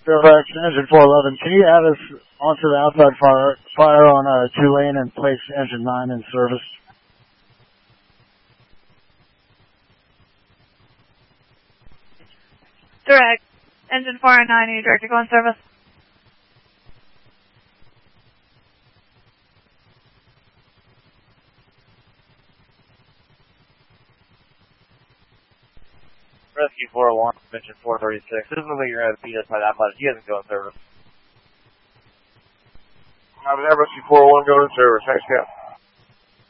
Direct, engine 411. Can you add us onto the outside fire on Tulane and place engine 9 in service? Direct, engine 4 and 9, are you direct to go in service? Rescue 401, engine 436. This doesn't look like you're going to beat us by that much. You guys can go in service. Copy that, Rescue 401 going in service. Thanks, Cap.